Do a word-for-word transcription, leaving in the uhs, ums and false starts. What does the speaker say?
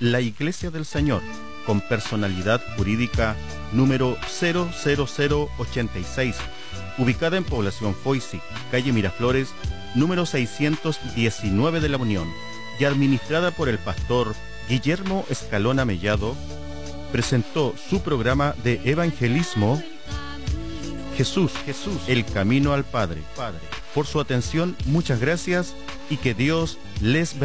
La Iglesia del Señor, con personalidad jurídica número cero cero cero ochenta y seis, ubicada en Población Foisi, calle Miraflores, número seiscientos diecinueve de La Unión, y administrada por el pastor Guillermo Escalona Mellado, presentó su programa de evangelismo Jesús, Jesús, el camino al Padre. Padre. Por su atención, muchas gracias y que Dios les bendiga.